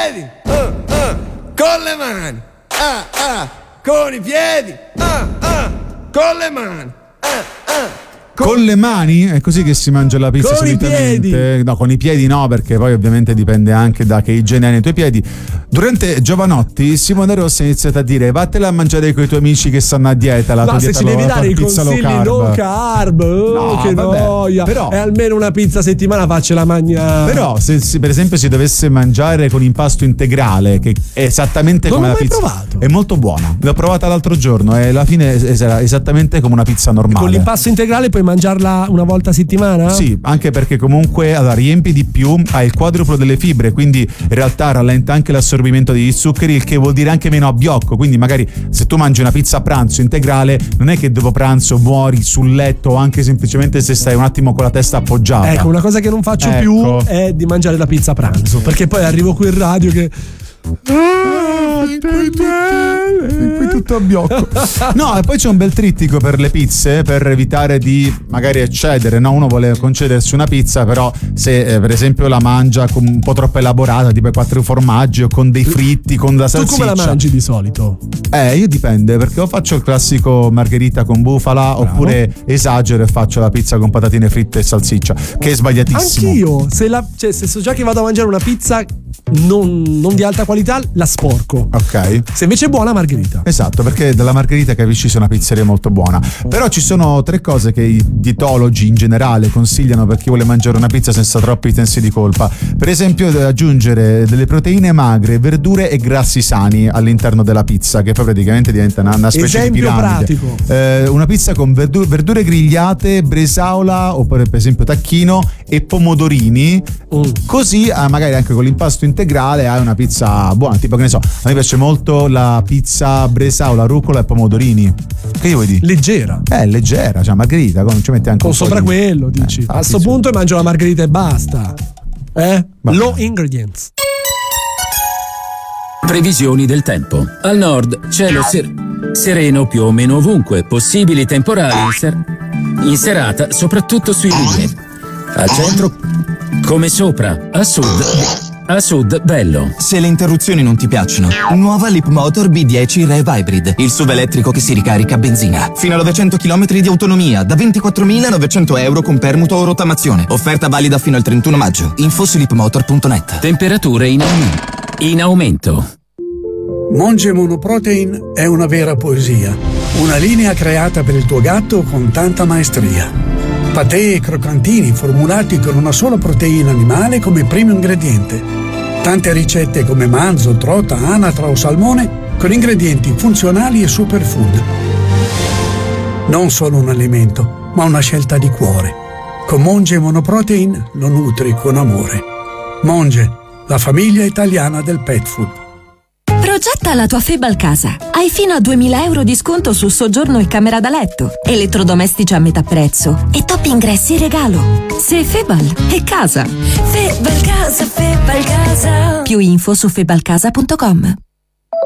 piedi, con le mani, con i piedi, con le mani, Con le mani è così che si mangia la pizza con solitamente. I piedi. No, con i piedi no, perché poi ovviamente dipende anche da che igiene hai nei tuoi piedi. Durante Giovanotti Simone Rossi ha iniziato a dire: vattela a mangiare con i tuoi amici che stanno a dieta. La No, tua se dieta ci devi dare i pizza consigli low carb, che vabbè, noia. però- E almeno una pizza a settimana faccela mangiare. Però se per esempio si dovesse mangiare con impasto integrale, che è esattamente Non come l'ho la mai pizza, provato. è molto buona. L'ho provata l'altro giorno e alla fine era esattamente come una pizza normale. Con l'impasto integrale puoi mangiarla una volta a settimana? Sì, anche perché comunque allora, riempi di più, hai il quadruplo delle fibre, quindi in realtà rallenta anche l'assorbimento degli zuccheri, il che vuol dire anche meno abbiocco. Quindi magari se tu mangi una pizza a pranzo integrale, non è che dopo pranzo muori sul letto o anche semplicemente se stai un attimo con la testa appoggiata. Ecco, una cosa che non faccio Ecco. più è di mangiare la pizza a pranzo, perché poi arrivo qui in radio che qui tutto abbiocco. No, e poi c'è un bel trittico per le pizze per evitare di magari eccedere, no? Uno vuole concedersi una pizza, però se per esempio la mangia con un po' troppo elaborata, tipo 4 formaggi o con dei fritti, con la tu salsiccia. come la mangi di solito? Io dipende, perché o faccio il classico margherita con bufala, oppure esagero e faccio la pizza con patatine fritte e salsiccia, che è sbagliatissimo. Anch'io, se so già che vado a mangiare una pizza non di alta qualità, la sporco. Ok. Se invece è buona, margherita. Esatto, perché dalla margherita capisci se è una pizzeria molto buona. Però ci sono 3 cose che i dietologi in generale consigliano per chi vuole mangiare una pizza senza troppi sensi di colpa. Per esempio aggiungere delle proteine magre, verdure e grassi sani all'interno della pizza, che poi praticamente diventa una specie Esempio di piramide. pratico. Una pizza con verdure grigliate, bresaola oppure per esempio tacchino e pomodorini. Così magari anche con l'impasto integrale hai una pizza buona. Tipo, che ne so, a me piace molto la pizza bresaola, rucola e pomodorini. Che io vuoi dire? Leggera. Leggera, cioè margherita, ci metti anche Con un po' sopra di... quello, dici. A sto punto mangio la margherita e basta. Low ingredients. Previsioni del tempo. Al nord, cielo sereno più o meno ovunque, possibili temporali in serata, soprattutto sui linee. Al centro, come sopra, a sud, bello. Se le interruzioni non ti piacciono, nuova Leapmotor B10 Rev Hybrid, il SUV elettrico che si ricarica a benzina. Fino a 900 km di autonomia, da 24.900 euro con permuto o rottamazione. Offerta valida fino al 31 maggio. Info su leapmotor.net. Temperature in aumento. Monge Monoprotein è una vera poesia, una linea creata per il tuo gatto con tanta maestria. Patè e croccantini formulati con una sola proteina animale come primo ingrediente. Tante ricette come manzo, trota, anatra o salmone con ingredienti funzionali e superfood. Non solo un alimento, ma una scelta di cuore. Con Monge Monoprotein lo nutri con amore. Monge, la famiglia italiana del pet food. Progetta la tua Febal casa. Hai fino a 2.000 euro di sconto su soggiorno e camera da letto, elettrodomestici a metà prezzo e top ingressi regalo. Se Febal è casa. Febal casa, Febal casa. Più info su febalcasa.com.